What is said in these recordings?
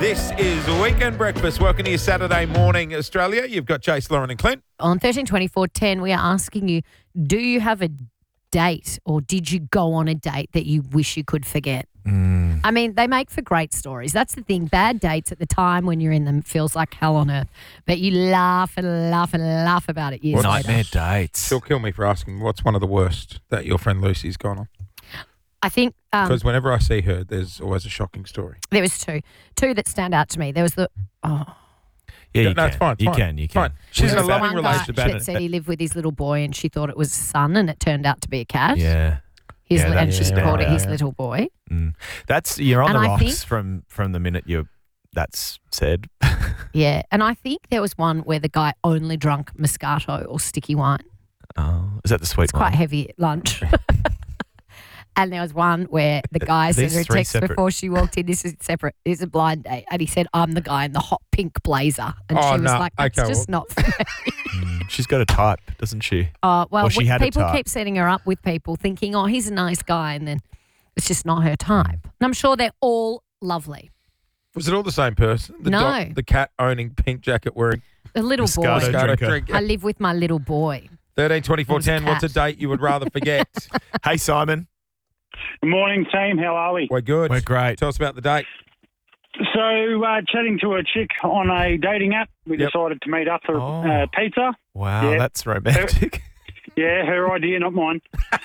This is Weekend Breakfast. Welcome to your Saturday morning, Australia. You've got Chase, Lauren and Clint. On 13-24-10, we are asking you, do you have a date or did you go on a date that you wish you could forget? I mean, they make for great stories. That's the thing. Bad dates at the time when you're in them feels like hell on earth. But you laugh and laugh and laugh about it years later. Nightmare dates. She'll kill me for asking what's one of the worst that your friend Lucy's gone on. I think Because whenever I see her, there's always a shocking story. there was two that stand out to me. There was the Yeah, you No, it's fine. You fine, can. Fine. She's in there a was loving one guy relationship. that said he lived with his little boy and she thought it was a son and it turned out to be a cat. Yeah. And she called it his yeah. little boy. That's you're on And the I rocks think- from the minute that's said. Yeah, and I think there was one where the guy only drank Moscato or sticky wine. Oh, is that the sweet It's one? quite heavy at lunch. And there was one where the guy sent These her a three text separate- before she walked in. This is separate. It's a blind date. And he said, I'm the guy in the hot pink blazer. And Oh, she was no. like, that's Okay, just not for me. She's got a type, doesn't she? Well, she had a people type. keep setting her up with people thinking, oh, he's a nice guy. And then it's just not her type. And I'm sure they're all lovely. Was it all the same person? No. The cat owning pink jacket wearing A little Moscato boy. Moscato drinker. drinker. I live with my little boy. 13, 24, 10. What's a cat. date you would rather forget? Hey, Simon. Good morning, team. How are we? We're good. We're great. Tell us about the date. So, chatting to a chick on a dating app, we Yep. decided to meet up for Oh. pizza. Wow, Yeah. that's romantic. Yeah, her idea, not mine.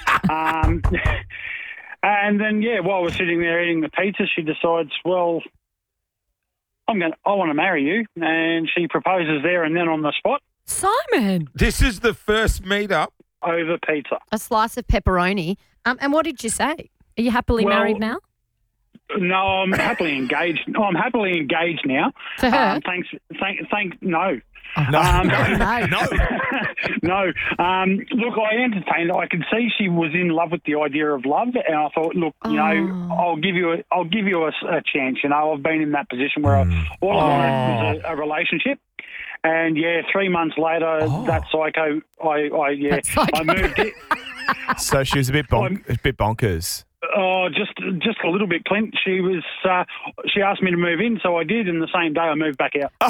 And then, while we're sitting there eating the pizza, she decides, well, I want to marry you. And she proposes there and then on the spot Simon, This is the first meetup. over pizza. a slice of pepperoni. And what did you say? Are you happily Well, married now? No, I'm happily engaged. I'm happily engaged now. To her? No. No, no. No. Look, I entertained. I could see she was in love with the idea of love, and I thought, look, I'll give you a chance. You know, I've been in that position where all I wanted was a relationship. And 3 months later, that psycho, That psycho. I moved it. So she was a bit bonkers. Oh, just a little bit, Clint. She was. She asked me to move in, so I did, and the same day I moved back out.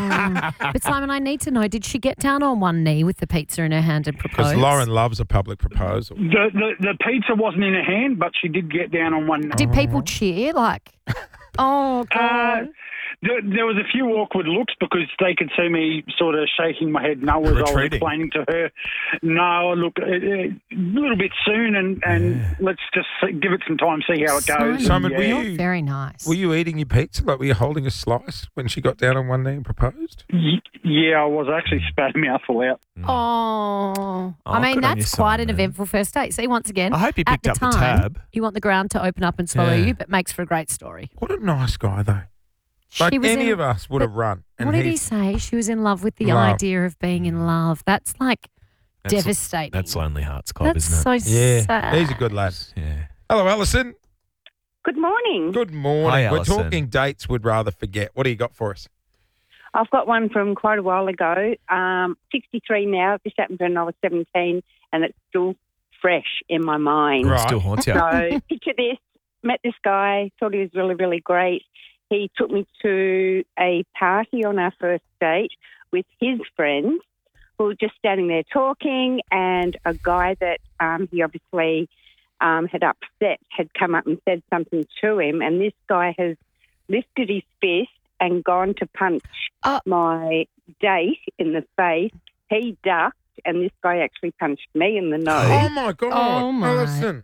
But Simon, I need to know, did she get down on one knee with the pizza in her hand and propose? Because Lauren loves a public proposal. The pizza wasn't in her hand, but she did get down on one knee. Did people cheer? Like, oh, God. There was a few awkward looks because they could see me sort of shaking my head no as I was Retreating. explaining to her, no, look, a little bit soon and let's just give it some time, see how it goes. Simon, were You're you- very nice. Were you eating your pizza? Like, were you holding a slice when she got down on one knee and proposed? Yeah, I was actually spat a mouthful out. Oh, I mean, good on you, that's quite an Simon. eventful first date. See, once again, I hope you at picked the up the time, tab. you want the ground to open up and swallow Yeah. you, but makes for a great story. What a nice guy, though. Like, She was any in- of us would have run. And What did he he's- say? She was in love with the Love. idea of being in love. That's like That's- devastating. That's Lonely Hearts Club, That's isn't it? so Yeah, sad. he's a good lad. Yeah. Hello, Alison. Good morning. Good morning. Hi, We're Alison. talking dates we'd rather forget. What do you got for us? I've got one from quite a while ago. 63 now. This happened when I was 17, and it's still fresh in my mind. Right. Still haunts you. So picture this. Met this guy, thought he was really, really great. He took me to a party on our first date with his friends. We were just standing there talking, and a guy that he obviously had upset had come up and said something to him, and this guy has lifted his fist and gone to punch my date in the face. He ducked, and this guy actually punched me in the nose. Oh, my God. Oh, my. Alison.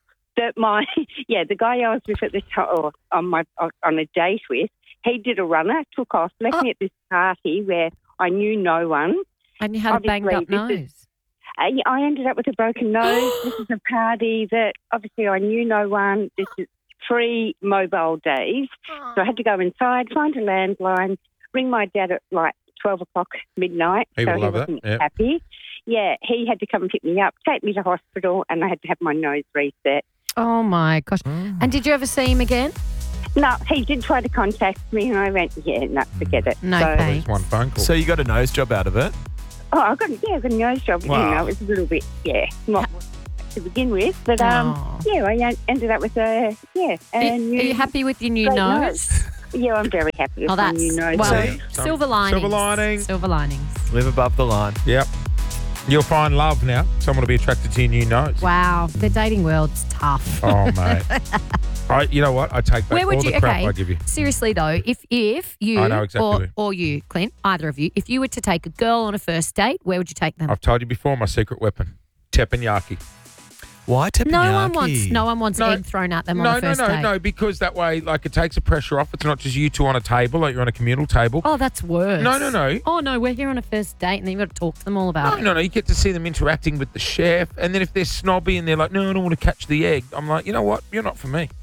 The guy I was with at the time, or on a date with, he did a runner, took off, left me at this party where I knew no one. And you had a banged up Obviously, nose. I ended up with a broken nose. This is a party that obviously I knew no one. This is pre-mobile days. So I had to go inside, find a landline, ring my dad at like 12 o'clock midnight. He so will he love that, wasn't yep. happy. Yeah, he had to come and pick me up, take me to hospital, and I had to have my nose reset. Oh, my gosh. And did you ever see him again? No, he did try to contact me, and I went, no, forget it. No so, thanks. There's one phone call. So you got a nose job out of it? I got a nose job. Wow. You know, it was a little bit, not to begin with, but Oh. I ended up with a, Are and you happy with your new great nose? Yeah, I'm very happy with Oh, my that's new nose. well, See? silver linings. Silver lining. Silver linings. Live above the line. Yep. You'll find love now. Someone will be attracted to your new nose. Wow, the dating world's tough. Oh, mate. You know what? I take back Where would all you? the crap Okay. I give you. Seriously though, if you I know exactly. or you, Clint, either of you, if you were to take a girl on a first date, where would you take them? I've told you before, my secret weapon, teppanyaki. Why teppanyaki? No one wants No. egg thrown at them on a first date. No, because that way, like, it takes the pressure off. It's not just you two on a table, like you're on a communal table. Oh, that's worse. No. Oh no, we're here on a first date, and then you've got to talk to them all about it. No. You get to see them interacting with the chef, and then if they're snobby and they're like, no, I don't want to catch the egg, I'm like, you know what? You're not for me.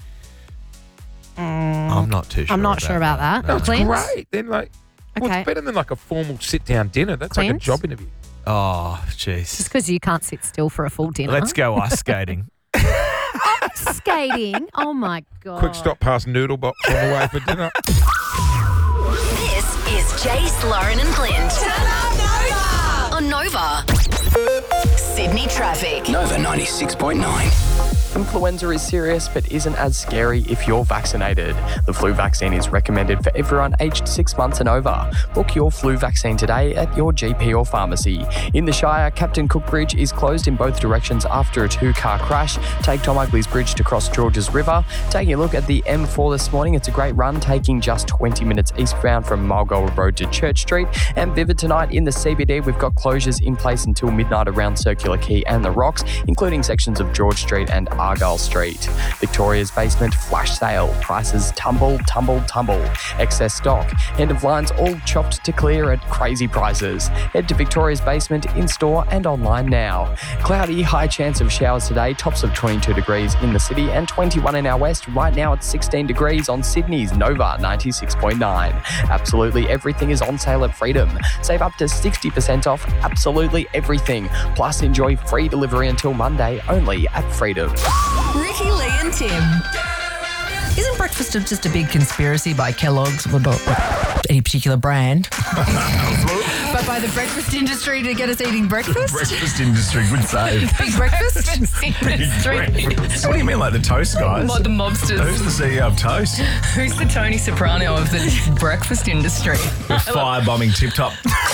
I'm not too sure. I'm not sure about that. No, it's Clint? great. Then, like, well, Okay. it's better than like a formal sit-down dinner. That's like a Clint? job interview. Oh, Just jeez. because you can't sit still for a full dinner. Let's go ice skating. Skating. Oh my god. Quick stop past Noodle Box on the way for dinner. This is Jace, Lauren and Clint. On Nova. Sydney traffic. Nova 96.9. Influenza is serious but isn't as scary if you're vaccinated. The flu vaccine is recommended for everyone aged 6 months and over. Book your flu vaccine today at your GP or pharmacy. In the Shire, Captain Cook Bridge is closed in both directions after a 2-car crash. Take Tom Ugley's Bridge to cross Georges River. Taking a look at the M4 this morning, it's a great run, taking just 20 minutes eastbound from Mulgold Road to Church Street. And vivid tonight in the CBD, we've got closures in place until midnight around Circular Quay and the Rocks, including sections of George Street and Argyle Street. Victoria's Basement flash sale. Prices tumble. Excess stock. End of lines all chopped to clear at crazy prices. Head to Victoria's Basement in-store and online now. Cloudy, high chance of showers today. Tops of 22 degrees in the city and 21 in our west. Right now it's 16 degrees on Sydney's Nova 96.9. Absolutely everything is on sale at Freedom. Save up to 60% off absolutely everything. Plus enjoy free delivery until Monday only at Freedom. Ricky, Lee and Tim. Isn't breakfast just a big conspiracy by Kellogg's, or not any particular brand, but by the breakfast industry to get us eating breakfast? Breakfast industry would say. Big breakfast? What do you mean, like the Toast guys? Like the mobsters. Who's the CEO of Toast? Who's the Tony Soprano of the breakfast industry? With firebombing Tip Top.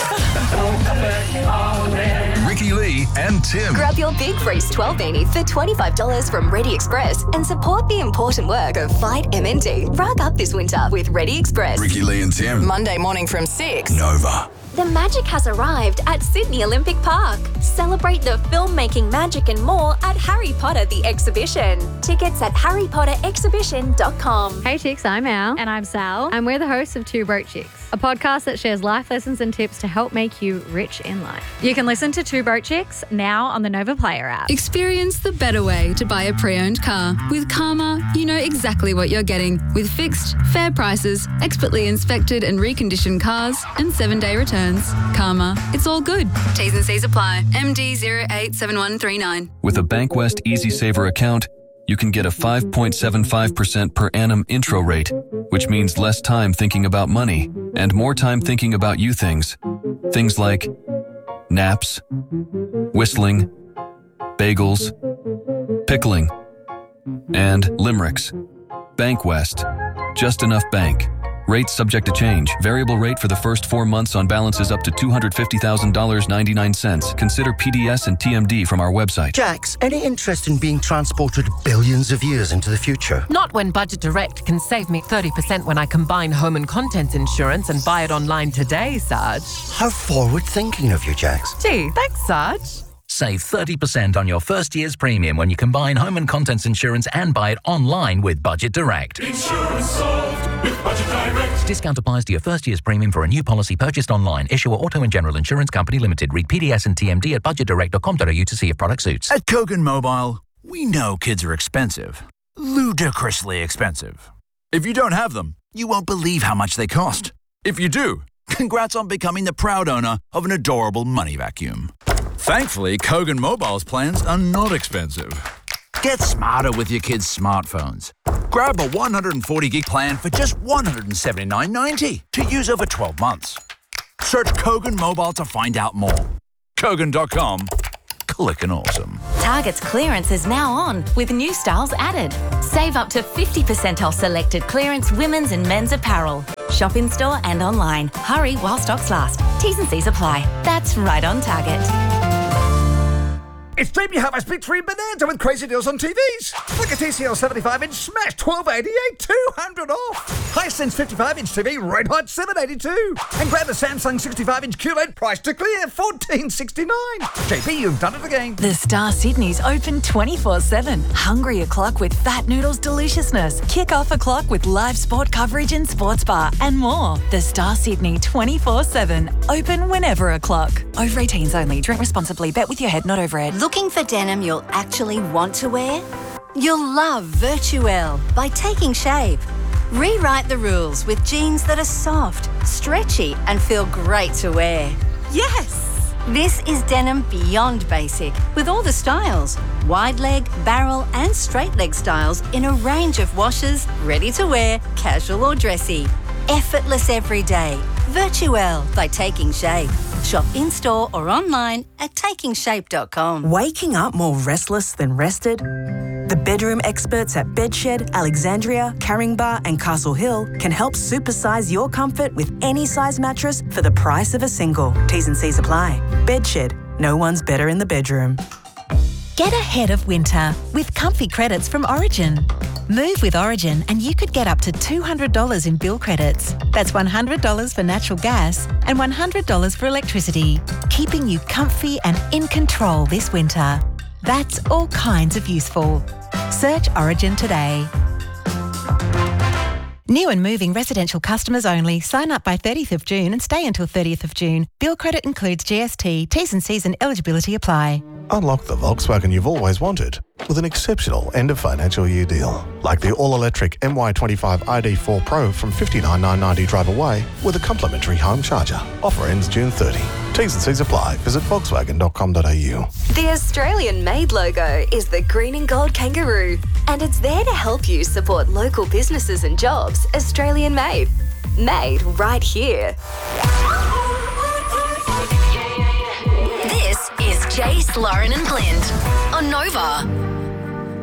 Ricky Lee and Tim. Grab your Big Freeze 12 beanie for $25 from Ready Express and support the important work of Fight MND. Rug up this winter with Ready Express. Ricky Lee and Tim. Monday morning from 6. Nova. The magic has arrived at Sydney Olympic Park. Celebrate the filmmaking magic and more at Harry Potter the Exhibition. Tickets at harrypotterexhibition.com. Hey chicks, I'm Al. And I'm Sal. And we're the hosts of Two Broke Chicks, a podcast that shares life lessons and tips to help make you rich in life. You can listen to Two Broke Chicks now on the Nova Player app. Experience the better way to buy a pre-owned car. With Karma, you know exactly what you're getting with fixed, fair prices, expertly inspected and reconditioned cars, and 7-day returns. Karma, it's all good. T's and C's apply. MD087139. With a Bankwest Easy Saver account, you can get a 5.75% per annum intro rate, which means less time thinking about money and more time thinking about you things. Things like naps, whistling, bagels, pickling, and limericks. Bankwest. Just enough bank. Rates subject to change. Variable rate for the first 4 months on balances up to $250,000.99. Consider PDS and TMD from our website. Jax, any interest in being transported billions of years into the future? Not when Budget Direct can save me 30% when I combine home and contents insurance and buy it online today, Sarge. How forward-thinking of you, Jax. Gee, thanks, Sarge. Save 30% on your first year's premium when you combine home and contents insurance and buy it online with Budget Direct. Insurance solved with Budget Direct. Discount applies to your first year's premium for a new policy purchased online. Issuer Auto and General Insurance Company Limited. Read PDS and TMD at budgetdirect.com.au to see if product suits. At Kogan Mobile, we know kids are expensive. Ludicrously expensive. If you don't have them, you won't believe how much they cost. If you do, congrats on becoming the proud owner of an adorable money vacuum. Thankfully, Kogan Mobile's plans are not expensive. Get smarter with your kids' smartphones. Grab a 140 gig plan for just $179.90 to use over 12 months. Search Kogan Mobile to find out more. Kogan.com. clicking awesome. Target's clearance is now on with new styles added. Save up to 50% off selected clearance women's and men's apparel. Shop in store and online. Hurry while stocks last. T's and C's apply. That's right on Target. It's Jamie Harvey's Big 3 Bonanza with crazy deals on TVs. Like a TCL 75-inch Smash $12.88, $200 off. Hisense 55-inch TV Red Hot $7.82. And grab a Samsung 65-inch QLED price to clear $14.69. JP, you've done it again. The Star Sydney's open 24/7. Hungry o'clock with Fat Noodles deliciousness. Kick off o'clock with live sport coverage and sports bar and more. The Star Sydney 24/7. Open whenever o'clock. Over 18s only. Drink responsibly. Bet with your head, not over head. Looking for denim you'll actually want to wear? You'll love Virtuelle by Taking Shape. Rewrite the rules with jeans that are soft, stretchy, and feel great to wear. Yes! This is denim beyond basic, with all the styles. Wide leg, barrel, and straight leg styles in a range of washes, ready to wear, casual or dressy. Effortless every day. Virtuelle by Taking Shape. Shop in-store or online at takingshape.com. Waking up more restless than rested? The bedroom experts at Bedshed, Alexandria, Caringbah and Castle Hill can help supersize your comfort with any size mattress for the price of a single. T's and C's apply. Bedshed. No one's better in the bedroom. Get ahead of winter with comfy credits from Origin. Move with Origin and you could get up to $200 in bill credits. That's $100 for natural gas and $100 for electricity, keeping you comfy and in control this winter. That's all kinds of useful. Search Origin today. New and moving residential customers only. Sign up by 30th of June and stay until 30th of June. Bill credit includes GST, T's and C's and eligibility apply. Unlock the Volkswagen you've always wanted with an exceptional end of financial year deal. Like the all-electric MY25 ID4 Pro from $59,990 drive away with a complimentary home charger. Offer ends June 30. T's and C's apply. Visit volkswagen.com.au. The Australian-made logo is the green and gold kangaroo, and it's there to help you support local businesses and jobs. Australian-made. Made right here. This is Jace, Lauren and Blind on Nova.